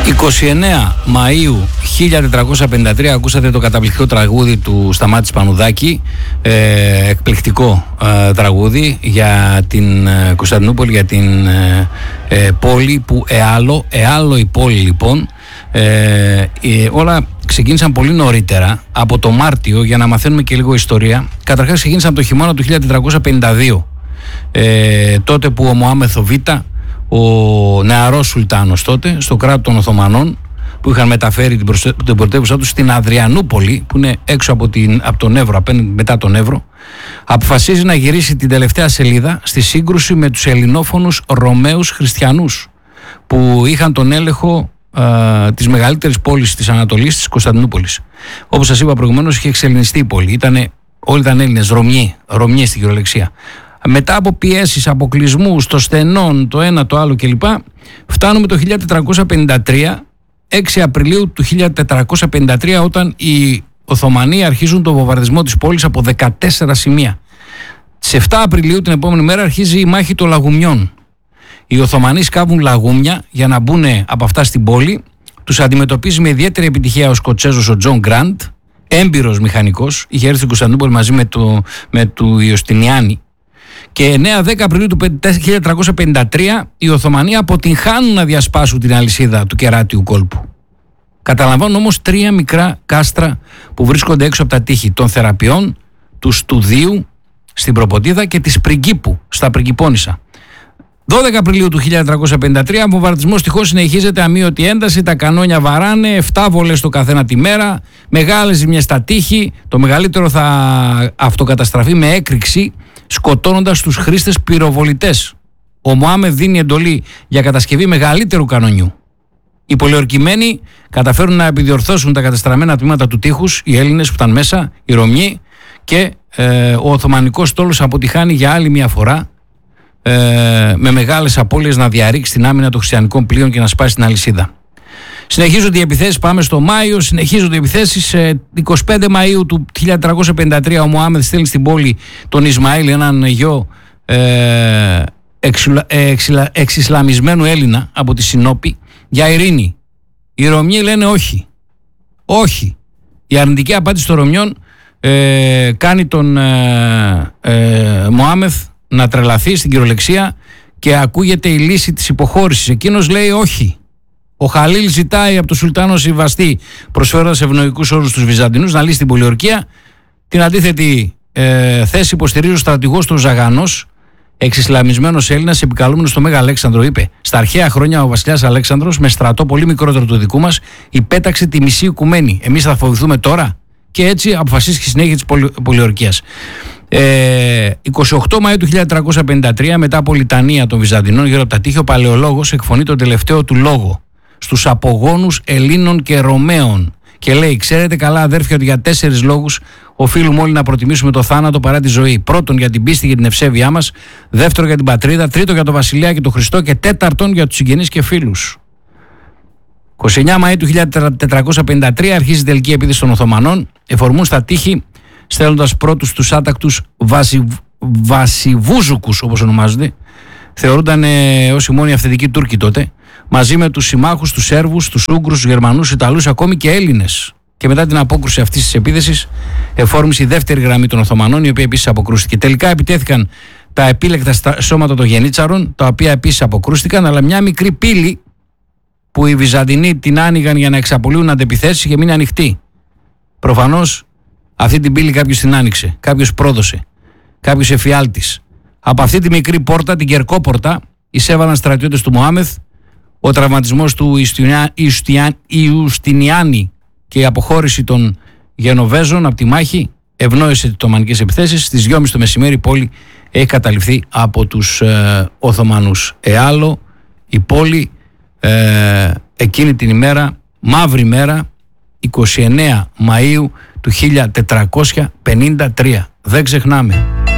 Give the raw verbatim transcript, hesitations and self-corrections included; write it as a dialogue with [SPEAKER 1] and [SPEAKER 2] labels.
[SPEAKER 1] είκοσι εννέα Μαΐου χίλια τετρακόσια πενήντα τρία ακούσατε το καταπληκτικό τραγούδι του Σταμάτη Πανουδάκη, ε, εκπληκτικό ε, τραγούδι για την ε, Κωνσταντινούπολη, για την ε, ε, πόλη που εάλλο, εάλλο η πόλη λοιπόν. Ε, ε, όλα ξεκίνησαν πολύ νωρίτερα, από το Μάρτιο, για να μαθαίνουμε και λίγο ιστορία. Καταρχάς ξεκίνησαν από το χειμώνα του χίλια τετρακόσια πενήντα δύο, ε, τότε που ο Μωάμεθ Β, ο νεαρός Σουλτάνος τότε, στο κράτος των Οθωμανών, που είχαν μεταφέρει την, προστε... την πρωτεύουσά τους στην Αδριανούπολη, που είναι έξω από, την... από τον Εύρο, απέναντι μετά τον Εύρο, αποφασίζει να γυρίσει την τελευταία σελίδα στη σύγκρουση με τους ελληνόφωνους Ρωμαίους Χριστιανούς, που είχαν τον έλεγχο ε, της μεγαλύτερης πόλης της Ανατολής, της Κωνσταντινούπολης. Όπως σας είπα προηγουμένως, είχε εξελληνιστεί η πόλη. Ήτανε, όλοι ήταν Έλληνες, Ρωμιοί, Ρωμιοί στην κυριολεξία. Μετά από πιέσεις, αποκλεισμούς, το στενόν, το ένα, το άλλο κλπ, φτάνουμε το χίλια τετρακόσια πενήντα τρία, έξι Απριλίου του χίλια τετρακόσια πενήντα τρία, όταν οι Οθωμανοί αρχίζουν τον βομβαρδισμό της πόλης από δεκατέσσερα σημεία. Στις επτά Απριλίου, την επόμενη μέρα, αρχίζει η μάχη των Λαγουμιών. Οι Οθωμανοί σκάβουν λαγούμια για να μπουν από αυτά στην πόλη. Τους αντιμετωπίζει με ιδιαίτερη επιτυχία ο Σκοτσέζος ο Τζον Γκραντ, έμπειρος μηχανικός, είχε έρθει στην Κωνσταντινούπολη μαζί με του, με του Ιωστινιάνη. Και εννέα δέκα Απριλίου του χίλια τετρακόσια πενήντα τρία οι Οθωμανοί αποτυγχάνουν να διασπάσουν την αλυσίδα του κεράτιου κόλπου. Καταλαμβάνουν όμως τρία μικρά κάστρα που βρίσκονται έξω από τα τείχη των Θεραπειών, του Στουδίου στην Προποτίδα και της Πριγκίπου στα Πριγκιπώνισσα. δώδεκα Απριλίου του χίλια τετρακόσια πενήντα τρία, ο βομβαρδισμός τυχώς συνεχίζεται αμείωτη ένταση, τα κανόνια βαράνε, επτά βολές το καθένα τη μέρα, μεγάλες ζημιές στα τείχη, το μεγαλύτερο θα αυτοκαταστραφεί με έκρηξη, σκοτώνοντας τους χρήστες πυροβολητές. Ο Μωάμεθ δίνει εντολή για κατασκευή μεγαλύτερου κανονιού. Οι πολιορκημένοι καταφέρουν να επιδιορθώσουν τα καταστραμμένα τμήματα του τείχους, οι Έλληνες που ήταν μέσα, οι Ρωμιοί, και ε, ο Οθωμανικός στόλος αποτυχάνει για άλλη μια φορά, ε, με μεγάλες απώλειες να διαρρήξει την άμυνα των χριστιανικών πλοίων και να σπάσει την αλυσίδα. Συνεχίζονται οι επιθέσεις, πάμε στο Μάιο, συνεχίζονται οι επιθέσεις. εικοστή πέμπτη Μαΐου του χίλια τετρακόσια πενήντα τρία ο Μωάμεθ στέλνει στην πόλη τον Ισμαήλ, έναν γιο ε, εξισλαμισμένου Έλληνα από τη Συνόπη, για ειρήνη. Οι Ρωμιοί λένε όχι. Όχι. Η αρνητική απάντηση των Ρωμιών ε, κάνει τον ε, ε, Μωάμεθ να τρελαθεί στην κυριολεξία και ακούγεται η λύση της υποχώρησης. Εκείνος λέει όχι. Ο Χαλίλ ζητάει από τον Σουλτάνο Σιβαστή, προσφέροντας ευνοϊκούς όρους στους Βυζαντινούς, να λύσει την πολιορκία. Την αντίθετη ε, θέση υποστηρίζει ο στρατηγός του Ζαγανός, εξισλαμισμένος Έλληνας, επικαλούμενος στο Μέγα Αλέξανδρο. Είπε: στα αρχαία χρόνια ο βασιλιάς Αλέξανδρος, με στρατό πολύ μικρότερο του δικού μας, υπέταξε τη μισή οικουμένη. Εμείς θα φοβηθούμε τώρα? Και έτσι αποφασίστηκε η συνέχεια της πολι, πολιορκίας. Ε, εικοστή όγδοη Μαΐου του χίλια τετρακόσια πενήντα τρία, μετά από λιτανία των Βυζαντινών γύρω από τα τείχη, ο Παλαιολόγος εκφωνεί τον τελευταίο του λόγο στους απογόνους Ελλήνων και Ρωμαίων και λέει: ξέρετε καλά, αδέρφια, ότι για τέσσερις λόγους οφείλουμε όλοι να προτιμήσουμε το θάνατο παρά τη ζωή. Πρώτον, για την πίστη και την ευσέβειά μας. Δεύτερον, για την πατρίδα. Τρίτον, για τον Βασιλιά και τον Χριστό. Και τέταρτον, για τους συγγενείς και φίλους. εικοστή ενάτη Μαΐου του χίλια τετρακόσια πενήντα τρία αρχίζει η τελική επίθεση των Οθωμανών. Εφορμούν στα τείχη, στέλνοντας πρώτους τους άτακτους βασι... βασιβούζουκους, όπως ονομάζονται. Θεωρούνταν ε, ως οι μόνοι αυθεντικοί Τούρκοι τότε, μαζί με τους συμμάχους, τους Σέρβους, τους Ούγγρους, τους Γερμανούς, Ιταλούς, ακόμη και Έλληνες. Και μετά την απόκρουση αυτής της επίθεσης, εφόρμησε η δεύτερη γραμμή των Οθωμανών, η οποία επίσης αποκρούστηκε. Τελικά επιτέθηκαν τα επίλεκτα σώματα των Γενίτσαρων, τα οποία επίσης αποκρούστηκαν, αλλά μια μικρή πύλη που οι Βυζαντινοί την άνοιγαν για να εξαπολύουν αντεπιθέσεις είχε μείνει ανοιχτή. Προφανώς αυτή την πύλη κάποιος την άνοιξε, κάποιος πρόδωσε, κάποιος εφιάλτης. Από αυτή τη μικρή πόρτα, την Κερκόπορτα, εισέβαλαν στρατιώτες του Μωάμεθ. Ο τραυματισμός του Ιουστινιάνη και η αποχώρηση των Γενοβέζων από τη μάχη ευνόησε τις Οθωμανικές επιθέσεις. Στις δυόμιση το μεσημέρι η πόλη έχει καταληφθεί από τους ε, Οθωμανούς. Εάλλο η πόλη ε, εκείνη την ημέρα, μαύρη μέρα, εικοστή ενάτη Μαΐου του χίλια τετρακόσια πενήντα τρία. Δεν ξεχνάμε.